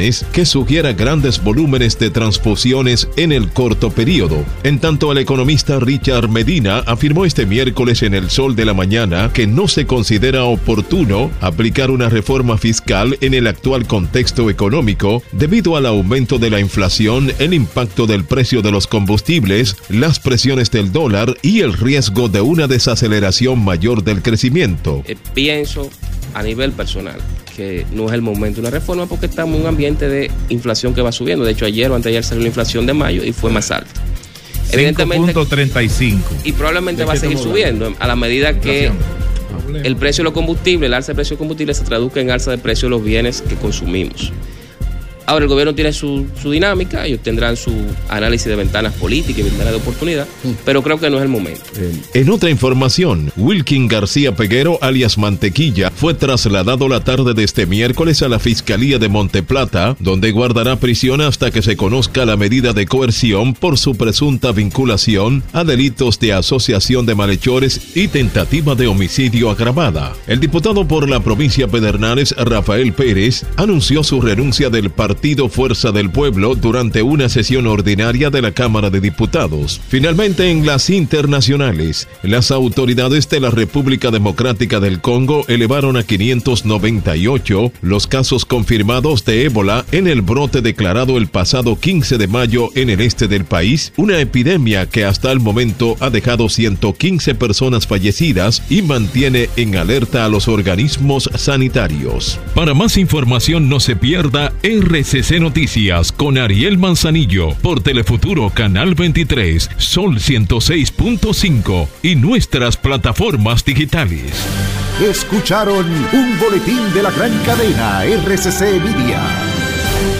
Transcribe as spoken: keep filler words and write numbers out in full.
viernes que sugiera grandes volúmenes de transfusiones en el corto periodo. En tanto, el economista Richard Medina afirmó este miércoles en El Sol de la Mañana que no se considera oportuno aplicar una reforma fiscal en el actual contexto económico debido al aumento de la inflación, el impacto del precio de los combustibles, las presiones del dólar y el riesgo de una desaceleración mayor del crecimiento. Eh, pienso a nivel personal que no es el momento de una reforma porque estamos en un ambiente de inflación que va subiendo. De hecho, ayer o anteayer salió la inflación de mayo y fue más alta. Evidentemente, cinco punto treinta y cinco. Y probablemente va a seguir subiendo a la medida que el precio de los combustibles, el alza de precio de combustible se traduzca en alza de precio de los bienes que consumimos. Ahora el gobierno tiene su, su dinámica, ellos tendrán su análisis de ventanas políticas y ventanas de oportunidad, pero creo que no es el momento. En otra información, Wilkin García Peguero, alias Mantequilla, fue trasladado la tarde de este miércoles a la Fiscalía de Monteplata, donde guardará prisión hasta que se conozca la medida de coerción por su presunta vinculación a delitos de asociación de malhechores y tentativa de homicidio agravada. El diputado por la provincia Pedernales, Rafael Pérez, anunció su renuncia del partido Partido Fuerza del Pueblo durante una sesión ordinaria de la Cámara de Diputados. Finalmente, en las internacionales, las autoridades de la República Democrática del Congo elevaron a quinientos noventa y ocho los casos confirmados de ébola en el brote declarado el pasado quince de mayo en el este del país, una epidemia que hasta el momento ha dejado ciento quince personas fallecidas y mantiene en alerta a los organismos sanitarios. Para más información, no se pierda R C C Noticias con Ariel Manzanillo por Telefuturo Canal veintitrés, Sol ciento seis punto cinco y nuestras plataformas digitales. Escucharon un boletín de la gran cadena R C C Media.